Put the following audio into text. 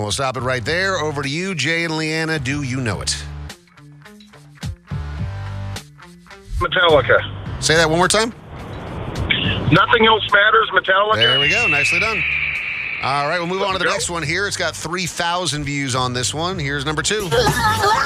we'll stop it right there. Over to you, Jay and Leanna. Do you know it? Metallica. Say that one more time. Nothing Else Matters, Metallica. There we go. Nicely done. All right, we'll move on to the next one here. It's got 3,000 views on this one. Here's number 2.